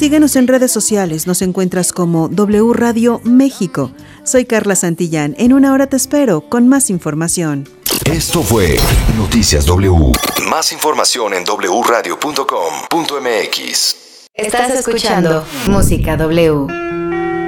Síguenos en redes sociales, nos encuentras como W Radio México. Soy Carla Santillán, en una hora te espero con más información. Esto fue Noticias W. Más información en wradio.com.mx. Estás escuchando Música W.